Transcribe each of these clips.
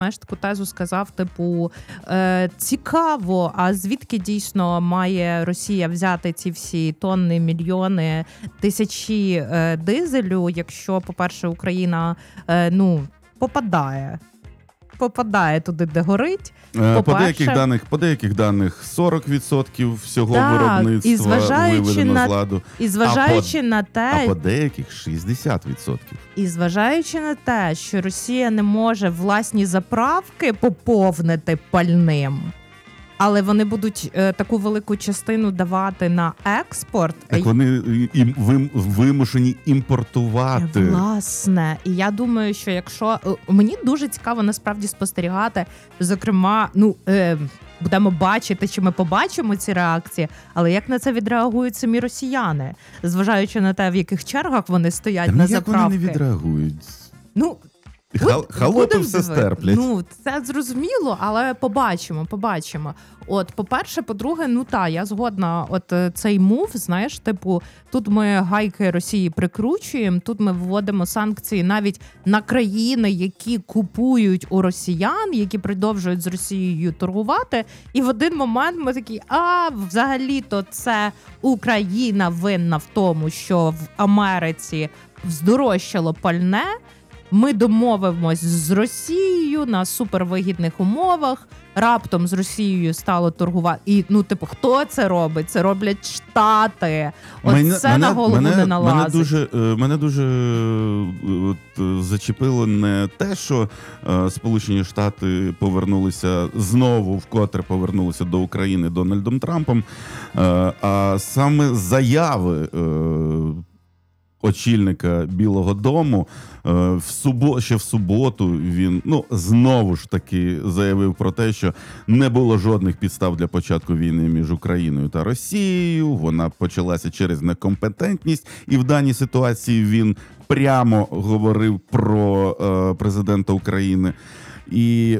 знаєш, таку тезу сказав, типу, цікаво, а звідки дійсно має Росія взяти ці всі тонни, мільйони, тисячі дизелю, якщо, по-перше, Україна, попадає туди, де горить. По деяких даних 40% всього виробництва виведено з ладу. І зважаючи на те, а по деяких 60%. І зважаючи на те, що Росія не може власні заправки поповнити пальним, але вони будуть таку велику частину давати на експорт. Так вони вимушені імпортувати. Власне. І я думаю, що якщо... Мені дуже цікаво насправді спостерігати, зокрема, будемо бачити, чи ми побачимо ці реакції, але як на це відреагують самі росіяни, зважаючи на те, в яких чергах вони стоять на заправки. Як вони не відреагують? Халопи все стерплять. Це зрозуміло, але побачимо. От, по-перше, по-друге, я згодна, цей мув, знаєш, типу, тут ми гайки Росії прикручуємо, тут ми вводимо санкції навіть на країни, які купують у росіян, які продовжують з Росією торгувати, і в один момент ми такі, взагалі-то це Україна винна в тому, що в Америці здорожчало пальне, ми домовимось з Росією на супервигідних умовах, раптом з Росією стало торгувати. І, хто це робить? Це роблять Штати. Це на голову не налазить. Мене дуже зачепило не те, що Сполучені Штати вкотре повернулися до України Дональдом Трампом, а саме заяви очільника Білого дому. Ще в суботу він знову ж таки заявив про те, що не було жодних підстав для початку війни між Україною та Росією. Вона почалася через некомпетентність, і в даній ситуації він прямо говорив про президента України. І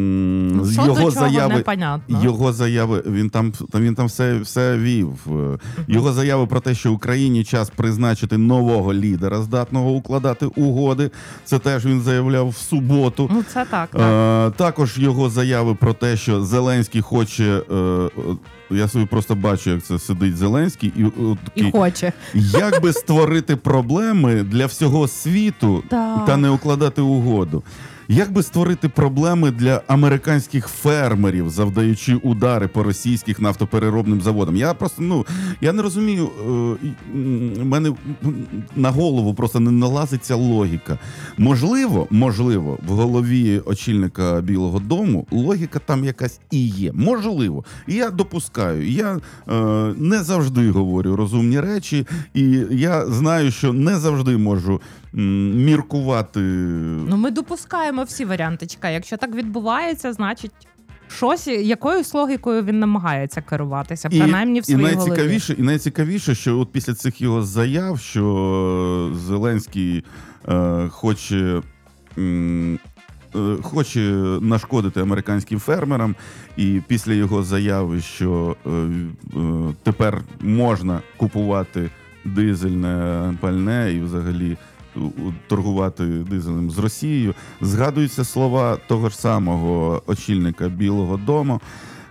його заяви, він там все вів. Його заяви про те, що Україні час призначити нового лідера, здатного укладати угоди. Це теж він заявляв в суботу. Це так. Також його заяви про те, що Зеленський хоче... Я собі просто бачу, як це сидить Зеленський і хоче. Як би створити проблеми для всього світу та не укладати угоду. Як би створити проблеми для американських фермерів, завдаючи удари по російських нафтопереробним заводам? Я просто, я не розумію, мене на голову просто не налазиться логіка. Можливо, в голові очільника Білого дому логіка там якась і є. Можливо. І я допускаю. Я не завжди говорю розумні речі, і я знаю, що не завжди можу міркувати. Ми допускаємо всі варіанти. Чекай, якщо так відбувається, значить якоюсь логікою він намагається керуватися, принаймні в своїй голові. І найцікавіше, що от після цих його заяв, що Зеленський хоче нашкодити американським фермерам, і після його заяви, що тепер можна купувати дизельне пальне і взагалі торгувати дизелем з Росією, згадуються слова того ж самого очільника Білого дому.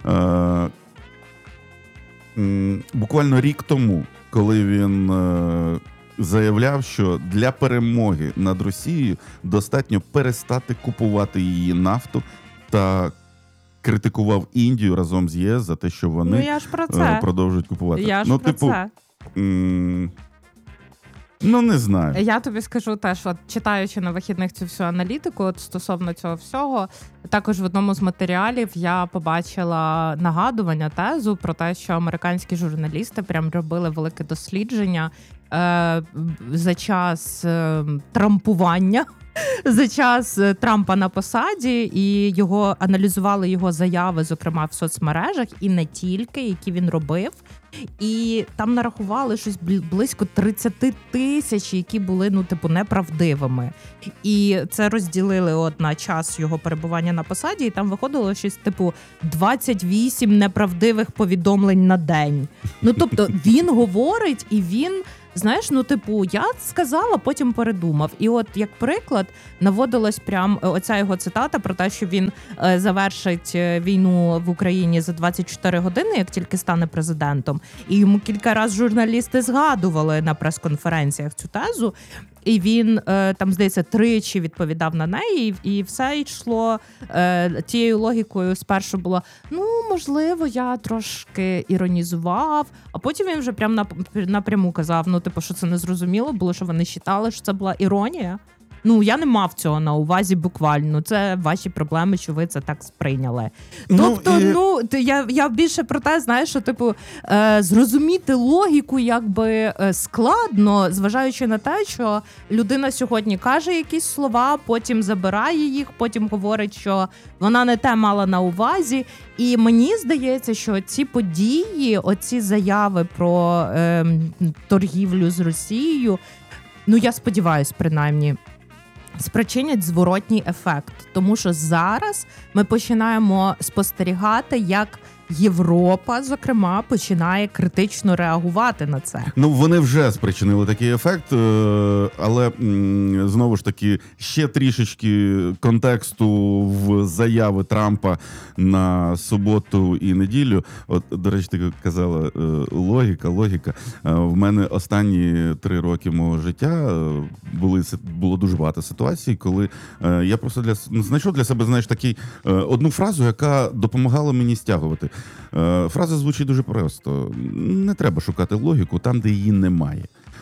Буквально рік тому, коли він заявляв, що для перемоги над Росією достатньо перестати купувати її нафту, та критикував Індію разом з ЄС за те, що вони продовжують купувати. Не знаю. Я тобі скажу теж, читаючи на вихідних цю всю аналітику стосовно цього всього, також в одному з матеріалів я побачила нагадування, тезу про те, що американські журналісти прям робили велике дослідження за час трампування, за час Трампа на посаді, і аналізували його заяви, зокрема в соцмережах, і не тільки, які він робив. І там нарахували щось близько 30 тисяч, які були, неправдивими. І це розділили на час його перебування на посаді, і там виходило щось 28 неправдивих повідомлень на день. Тобто він говорить, і він знаєш, ну, типу, я сказала, потім передумав. І от, як приклад, наводилась прям оця його цитата про те, що він завершить війну в Україні за 24 години, як тільки стане президентом. І йому кілька разів журналісти згадували на прес-конференціях цю тезу. І він, там, здається, 3 відповідав на неї, і все йшло тією логікою. Спершу було, ну, можливо, я трошки іронізував, а потім він вже прям напряму казав, ну, типу, що це незрозуміло було, що вони вважали, що це була іронія. Ну, я не мав цього на увазі буквально. Це ваші проблеми, що ви це так сприйняли. Тобто, я більше про те, знаєш, що, типу, зрозуміти логіку якби складно, зважаючи на те, що людина сьогодні каже якісь слова, потім забирає їх, потім говорить, що вона не те мала на увазі. І мені здається, що ці події, оці заяви про торгівлю з Росією, ну, я сподіваюся, принаймні, спричинять зворотній ефект. Тому що зараз ми починаємо спостерігати, як Європа, зокрема, починає критично реагувати на це. Ну, вони вже спричинили такий ефект, але, знову ж таки, ще трішечки контексту в заяви Трампа на суботу і неділю. От, до речі, ти казала, логіка. В мене останні 3 роки мого життя було дуже багато ситуацій, коли я просто знайшов для себе, знаєш, одну фразу, яка допомагала мені стягувати. Фраза звучить дуже просто. Не треба шукати логіку там, де її немає.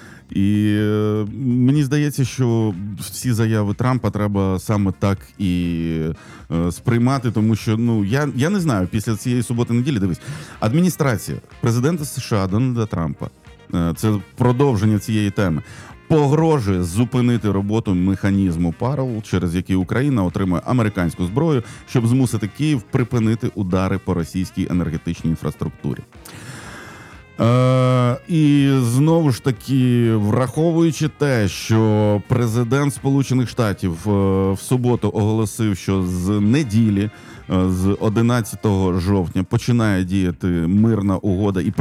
І мені здається, що всі заяви Трампа треба саме так і сприймати, тому що, ну, я не знаю, після цієї суботи-неділі, дивись, адміністрація президента США Дональда Трампа, це продовження цієї теми, погрожує зупинити роботу механізму Parallel, через який Україна отримує американську зброю, щоб змусити Київ припинити удари по російській енергетичній інфраструктурі. І знову ж таки, враховуючи те, що президент Сполучених Штатів в суботу оголосив, що з неділі, з 11 жовтня починає діяти мирна угода і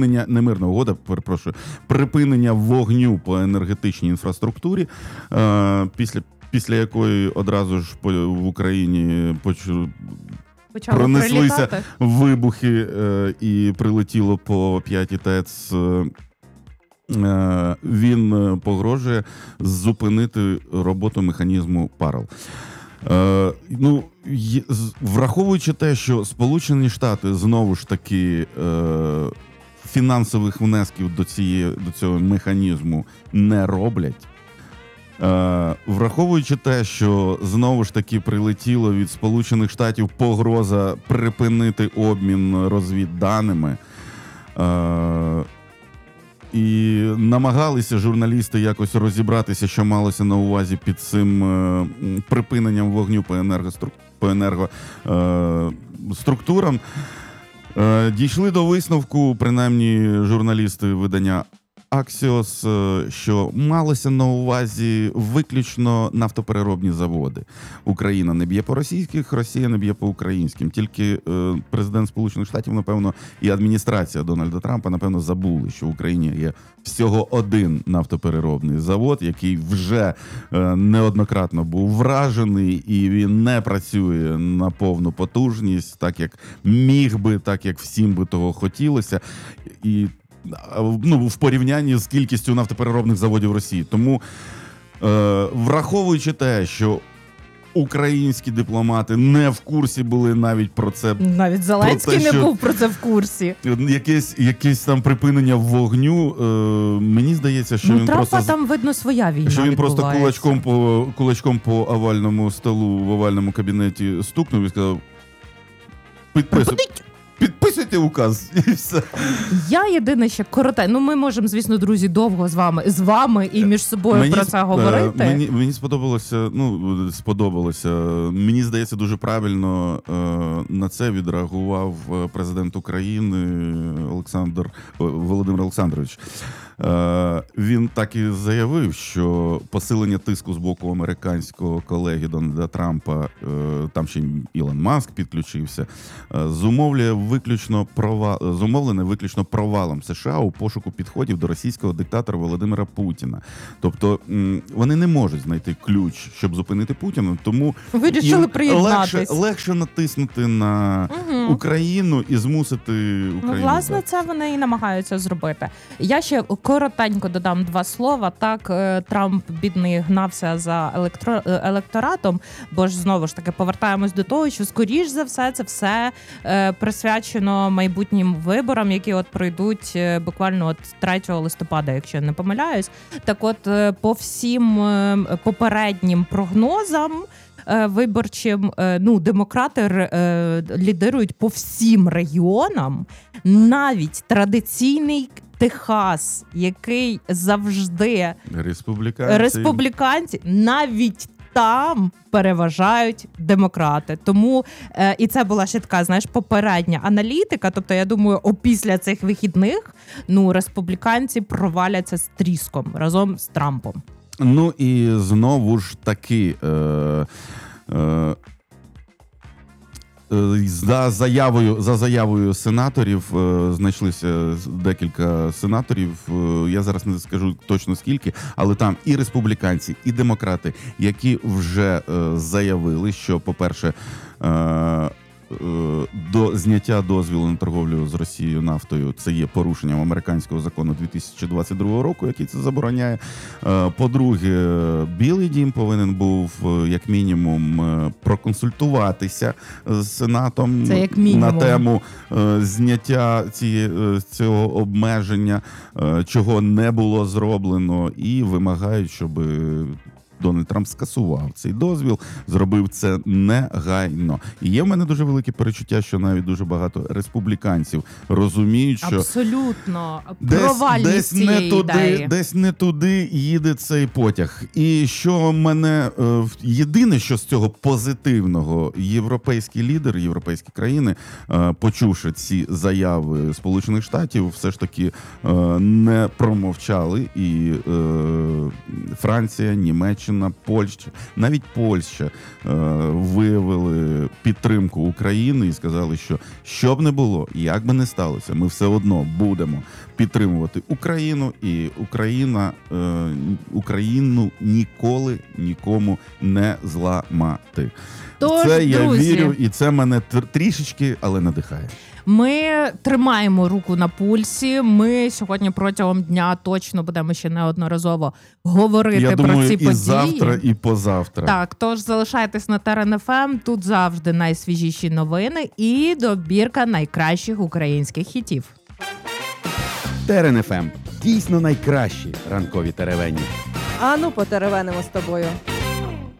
припинення вогню по енергетичній інфраструктурі, після якої одразу ж в Україні пронеслися вибухи і прилетіло по 5 ТЕЦ. Він погрожує зупинити роботу механізму Parallel. Ну, враховуючи те, що Сполучені Штати знову ж таки фінансових внесків до цього механізму не роблять, враховуючи те, що знову ж таки прилетіло від Сполучених Штатів погроза припинити обмін розвідданими, і намагалися журналісти якось розібратися, що малося на увазі під цим припиненням вогню по енергоструктурам, дійшли до висновку, принаймні журналісти видання Axios, що малося на увазі виключно нафтопереробні заводи. Україна не б'є по російських, Росія не б'є по українським. Тільки президент Сполучених Штатів, напевно, і адміністрація Дональда Трампа, напевно, забули, що в Україні є всього один нафтопереробний завод, який вже неоднократно був вражений, і він не працює на повну потужність, так як міг би, так як всім би того хотілося. І в порівнянні з кількістю нафтопереробних заводів Росії. Тому, враховуючи те, що українські дипломати не в курсі були навіть про це. Навіть Зеленський не був про це в курсі. Якесь там припинення вогню, мені здається, що він Трампа там, видно, своя війна що він відбувається. просто кулачком по овальному столу в овальному кабінеті стукнув і сказав: підписуйте указ, і все. Я єдине ще коротенько. Ну, ми можемо, звісно, друзі, довго з вами і між собою про це говорити. Мені сподобалося. Мені здається, дуже правильно на це відреагував президент України Володимир Олександрович. Він так і заявив, що посилення тиску з боку американського колеги Дональда Трампа, там ще й Ілон Маск підключився, зумовлене виключно провалом США у пошуку підходів до російського диктатора Володимира Путіна. Тобто вони не можуть знайти ключ, щоб зупинити Путіна, тому вирішили приєднатись. Легше натиснути на Україну і змусити Україну. Власне, це вони і намагаються зробити. Я ще коротенько додам 2 слова. Так, Трамп, бідний, гнався за електоратом, бо ж, знову ж таки, повертаємось до того, що, скоріш за все, це все присвячено майбутнім виборам, які от пройдуть буквально от 3 листопада, якщо не помиляюсь. Так от, по всім попереднім прогнозам виборчим, демократи лідирують по всім регіонам, навіть традиційний Техас, який завжди республіканці, навіть там переважають демократи. Тому, і це була ще така, знаєш, попередня аналітика, тобто, я думаю, опісля цих вихідних, республіканці проваляться з тріском разом з Трампом. Ну і знову ж таки, за заявою сенаторів, знайшлися декілька сенаторів, я зараз не скажу точно скільки, але там і республіканці, і демократи, які вже заявили, що, по-перше, до зняття дозволу на торговлю з Росією нафтою це є порушенням американського закону 2022 року, який це забороняє. По-друге, Білий дім повинен був як мінімум проконсультуватися з Сенатом на тему зняття цього обмеження, чого не було зроблено, і вимагають, щоб Дональд Трамп скасував цей дозвіл, зробив це негайно. І є в мене дуже велике перечуття, що навіть дуже багато республіканців розуміють, що абсолютно провальність цієї ідеї. Десь не туди їде цей потяг. І що мене єдине, що з цього позитивного, європейські лідери, європейські країни, почувши ці заяви Сполучених Штатів, все ж таки не промовчали. І Франція, Німеччина, Польща, навіть Польща виявили підтримку України і сказали, що б не було, як би не сталося, ми все одно будемо підтримувати Україну, і Україну ніколи нікому не зламати. Тож, це я друзі, вірю, і це мене трішечки, але надихає. Ми тримаємо руку на пульсі. Ми сьогодні протягом дня точно будемо ще неодноразово говорити про ці події. І завтра, і позавтра. Так, тож залишайтесь на ТРН-ФМ. Тут завжди найсвіжіші новини і добірка найкращих українських хітів. ТРН-ФМ. Дійсно найкращі ранкові теревені. Ану, потеревенимо з тобою.